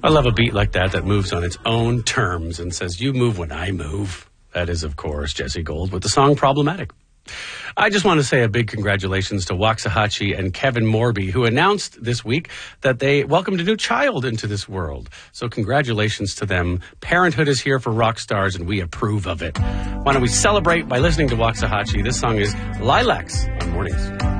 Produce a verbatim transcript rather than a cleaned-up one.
I love a beat like that that moves on its own terms and says, you move when I move. That is, of course, Jesse Gold with the song Problematic. I just want to say a big congratulations to Waxahachie and Kevin Morby, who announced this week that they welcomed a new child into this world. So congratulations to them. Parenthood is here for rock stars, and we approve of it. Why don't we celebrate by listening to Waxahachie? This song is Lilacs on Mornings.